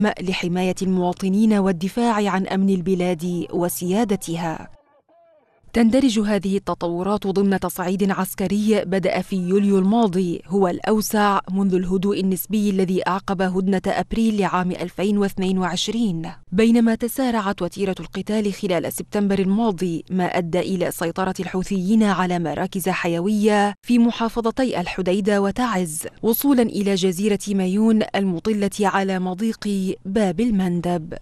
لحماية المواطنين والدفاع عن أمن البلاد وسيادتها. تندرج هذه التطورات ضمن تصعيد عسكري بدأ في يوليو الماضي، هو الأوسع منذ الهدوء النسبي الذي أعقب هدنة أبريل لعام 2022، بينما تسارعت وتيرة القتال خلال سبتمبر الماضي، ما أدى إلى سيطرة الحوثيين على مراكز حيوية في محافظتي الحديدة وتعز، وصولا إلى جزيرة مايون المطلة على مضيق باب المندب.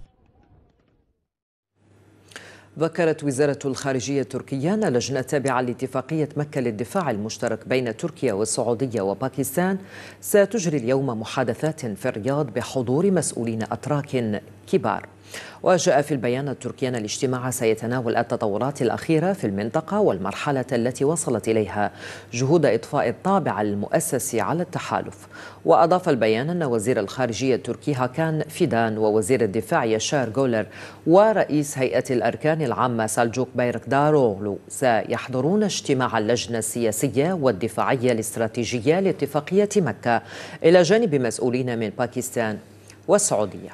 ذكرت وزارة الخارجية التركية أن لجنة تابعة لاتفاقية مكة للدفاع المشترك بين تركيا والسعودية وباكستان ستجري اليوم محادثات في الرياض بحضور مسؤولين أتراك كبار. وجاء في البيان التركي أن الاجتماع سيتناول التطورات الأخيرة في المنطقة والمرحلة التي وصلت إليها جهود إضفاء الطابع المؤسسي على التحالف. وأضاف البيان أن وزير الخارجية التركي هاكان فيدان ووزير الدفاع يشار جولر ورئيس هيئة الأركان العامة سالجوك بايركداروغلو سيحضرون اجتماع اللجنة السياسية والدفاعية الاستراتيجية لاتفاقية مكة إلى جانب مسؤولين من باكستان والسعودية.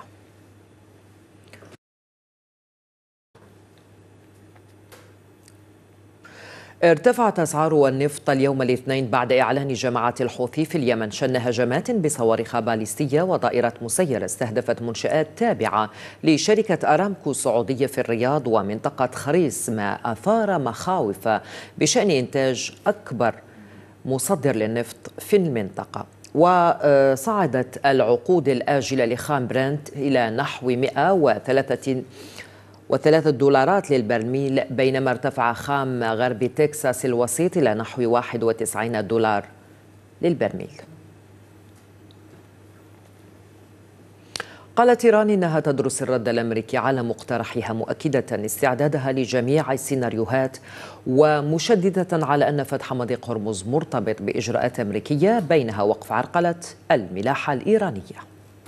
ارتفعت أسعار النفط اليوم الاثنين بعد إعلان جماعة الحوثي في اليمن شن هجمات بصواريخ باليستية وطائرات مسيرة استهدفت منشآت تابعة لشركة أرامكو السعودية في الرياض ومنطقة خريص، ما أثار مخاوف بشأن إنتاج أكبر مصدر للنفط في المنطقة. وصعدت العقود الآجلة لخام برنت إلى نحو 103 دولارات للبرميل، بينما ارتفع خام غرب تكساس الوسيط إلى نحو 91 دولار للبرميل. قالت إيران إنها تدرس الرد الأمريكي على مقترحها، مؤكدة استعدادها لجميع السيناريوهات ومشددة على أن فتح مضيق هرمز مرتبط بإجراءات أمريكية بينها وقف عرقلة الملاحة الإيرانية.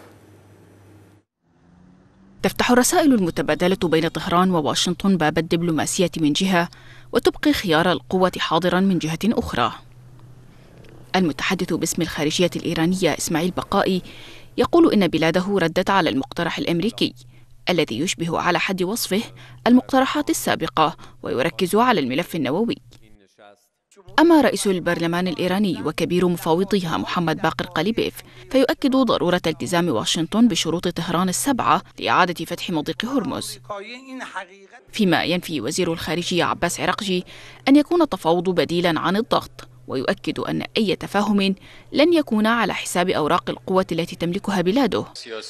تفتح الرسائل المتبادلة بين طهران وواشنطن باب الدبلوماسية من جهة، وتبقي خيار القوة حاضرا من جهة أخرى. المتحدث باسم الخارجية الإيرانية إسماعيل بقائي يقول إن بلاده ردت على المقترح الأمريكي الذي يشبه على حد وصفه المقترحات السابقة ويركز على الملف النووي. أما رئيس البرلمان الإيراني وكبير مفاوضيها محمد باقر قليبيف فيؤكد ضرورة التزام واشنطن بشروط طهران السبعة لإعادة فتح مضيق هرمز، فيما ينفي وزير الخارجية عباس عراقجي أن يكون التفاوض بديلا عن الضغط، ويؤكد أن أي تفاهم لن يكون على حساب أوراق القوة التي تملكها بلاده.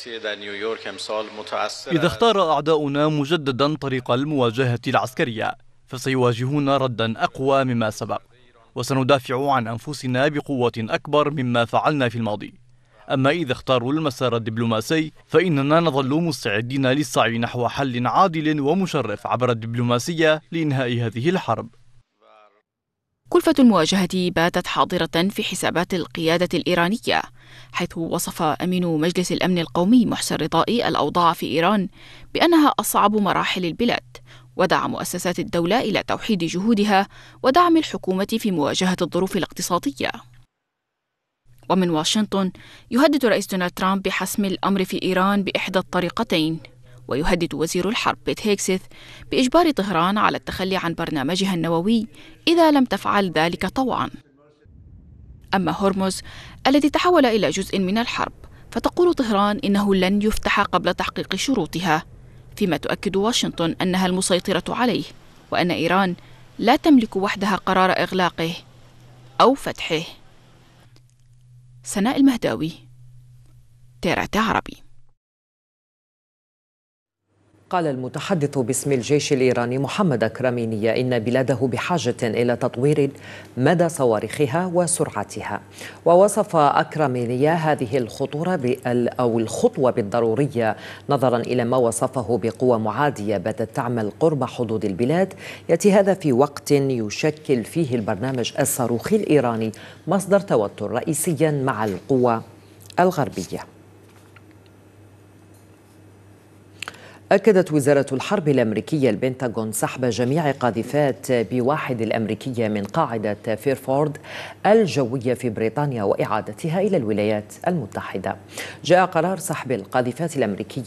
إذا اختار أعداؤنا مجددا طريق المواجهة العسكرية فسيواجهون ردا أقوى مما سبق، وسندافع عن أنفسنا بقوة أكبر مما فعلنا في الماضي. أما إذا اختاروا المسار الدبلوماسي فإننا نظل مستعدين للسعي نحو حل عادل ومشرف عبر الدبلوماسية لإنهاء هذه الحرب. كلفة المواجهة باتت حاضرة في حسابات القيادة الإيرانية، حيث وصف أمين مجلس الأمن القومي محسن رضائي الأوضاع في إيران بأنها أصعب مراحل البلاد، ودعا مؤسسات الدولة إلى توحيد جهودها ودعم الحكومة في مواجهة الظروف الاقتصادية. ومن واشنطن يهدد رئيس دونالد ترامب بحسم الأمر في إيران بإحدى الطريقتين، ويهدد وزير الحرب بيت هيكسث بإجبار طهران على التخلي عن برنامجها النووي إذا لم تفعل ذلك طوعا. أما هرمز الذي تحول إلى جزء من الحرب فتقول طهران إنه لن يفتح قبل تحقيق شروطها، فيما تؤكد واشنطن أنها المسيطرة عليه، وأن إيران لا تملك وحدها قرار إغلاقه أو فتحه. سناء المهداوي، تيرات عربي. قال المتحدث باسم الجيش الإيراني محمد أكرميني إن بلاده بحاجة إلى تطوير مدى صواريخها وسرعتها. ووصف أكرميني هذه الخطوة بالضرورية نظرا إلى ما وصفه بقوى معادية باتت تعمل قرب حدود البلاد، يأتي هذا في وقت يشكل فيه البرنامج الصاروخي الإيراني مصدر توتر رئيسيا مع القوى الغربية. أكدت وزارة الحرب الأمريكية البنتاغون سحب جميع قاذفات B1 الأمريكية من قاعدة فيرفورد الجوية في بريطانيا وإعادتها إلى الولايات المتحدة. جاء قرار سحب القاذفات الأمريكية